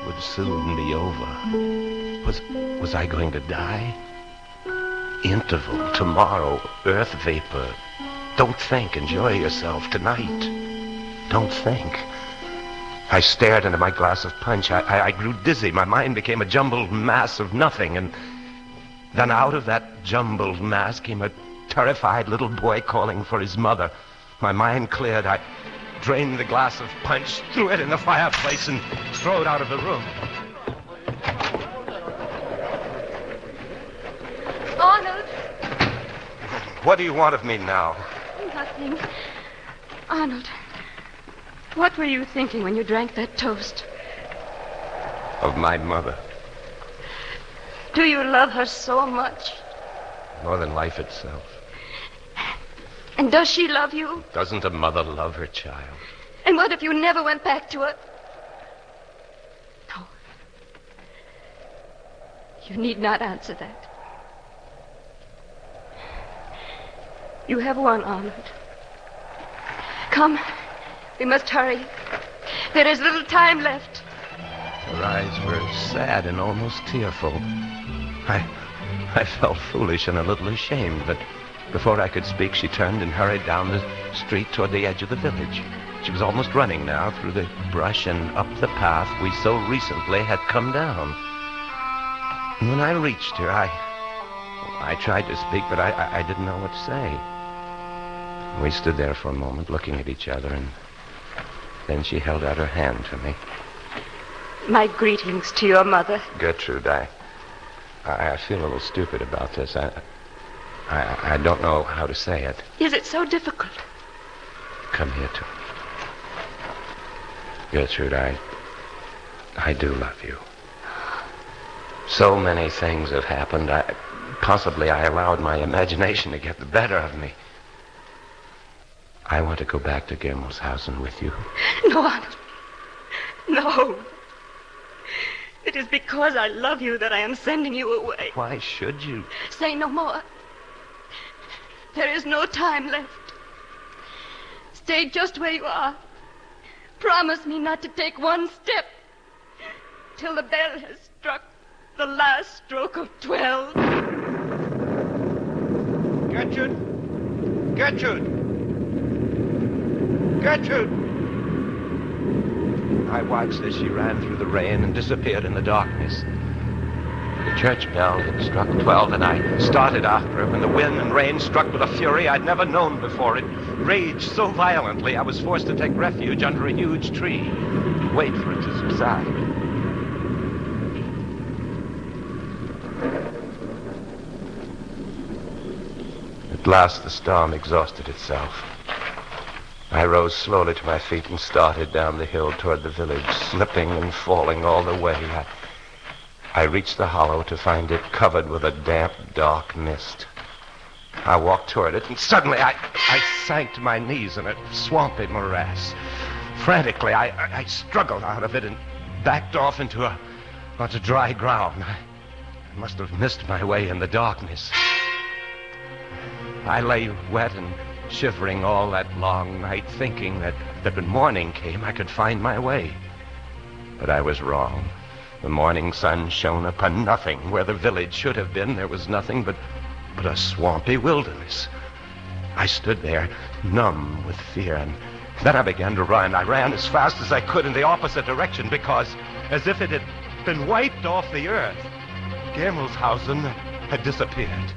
would soon be over. Was I going to die? Interval, tomorrow, earth vapor. Don't think, enjoy yourself tonight. Don't think. I stared into my glass of punch. I grew dizzy. My mind became a jumbled mass of nothing. And then out of that jumbled mass came a terrified little boy calling for his mother. My mind cleared. I drained the glass of punch, threw it in the fireplace, and strode out of the room. Arnold! What do you want of me now? Nothing. Arnold, what were you thinking when you drank that toast? Of my mother. Do you love her so much? More than life itself. And does she love you? Doesn't a mother love her child? And what if you never went back to her? No. You need not answer that. You have won, Arnold. Come, we must hurry. There is little time left. Her eyes were sad and almost tearful. I felt foolish and a little ashamed, but before I could speak, she turned and hurried down the street toward the edge of the village. She was almost running now through the brush and up the path we so recently had come down. And when I reached her, I tried to speak, but I didn't know what to say. We stood there for a moment looking at each other, and then she held out her hand to me. My greetings to your mother. Gertrude, I feel a little stupid about this. I don't know how to say it. Is it so difficult? Come here to me. Gertrude, I do love you. So many things have happened. Possibly I allowed my imagination to get the better of me. I want to go back to Germelshausen with you. No, Arnold. No. It is because I love you that I am sending you away. Why should you? Say no more. There is no time left. Stay just where you are. Promise me not to take one step till the bell has struck the last stroke of 12. Gertrude! Gertrude! Gertrude! I watched as she ran through the rain and disappeared in the darkness. The church bell had struck 12, and I started after her when the wind and rain struck with a fury I'd never known before. It raged so violently I was forced to take refuge under a huge tree and wait for it to subside. At last the storm exhausted itself. I rose slowly to my feet and started down the hill toward the village, slipping and falling all the way. I reached the hollow to find it covered with a damp, dark mist. I walked toward it, and suddenly I sank to my knees in a swampy morass. Frantically, I struggled out of it and backed off onto dry ground. I must have missed my way in the darkness. I lay wet and shivering all that long night, thinking that when morning came, I could find my way. But I was wrong. The morning sun shone upon nothing. Where the village should have been, there was nothing but a swampy wilderness. I stood there, numb with fear, and then I began to run. I ran as fast as I could in the opposite direction because, as if it had been wiped off the earth, Germelshausen had disappeared.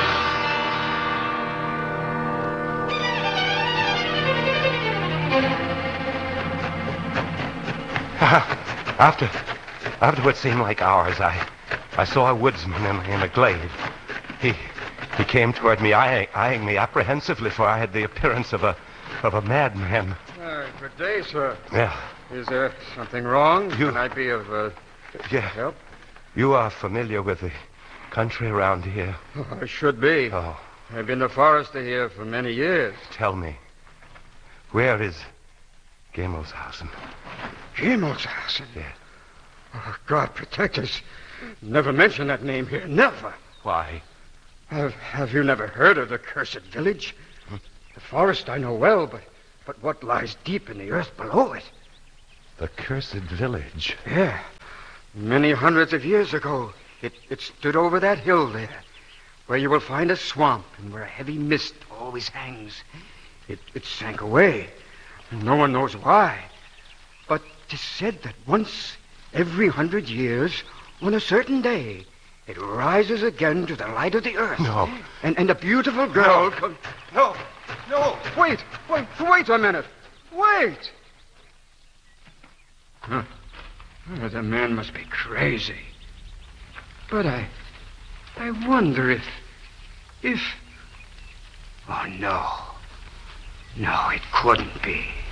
After what seemed like hours, I saw a woodsman in a glade. He came toward me, eyeing me apprehensively, for I had the appearance of a madman. Good day, sir. Yeah. Is there something wrong? Can I be of help? You are familiar with the country around here? Oh, I should be. Oh. I've been a forester here for many years. Tell me, where is Germelshausen? Germelshausen? Yes. Oh, God protect us. Never mention that name here. Never. Why? Have you never heard of the cursed village? The forest I know well, but what lies deep in the earth below it? The cursed village? Yeah. Many hundreds of years ago, it stood over that hill there, where you will find a swamp and where a heavy mist always hangs. It sank away. No one knows why. But 'tis said that once every 100 years, on a certain day, it rises again to the light of the earth. No. And a beautiful girl comes... No. No. Wait a minute. Wait. Huh. Oh, the man must be crazy. But I wonder if... Oh, no. No, it couldn't be.